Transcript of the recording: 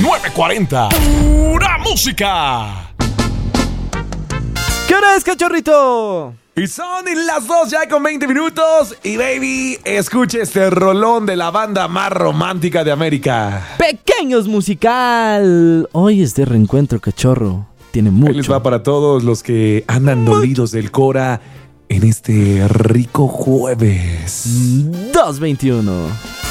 940. ¡Pura música! ¿Qué hora es, cachorrito? Y son las 2 ya con 20 minutos. Y baby, escuche este rolón de la banda más romántica de América. Pequeños Musical. Hoy es de reencuentro, cachorro. Tiene mucho. Ahí les va para todos los que andan dolidos del Cora en este rico jueves. 2:21.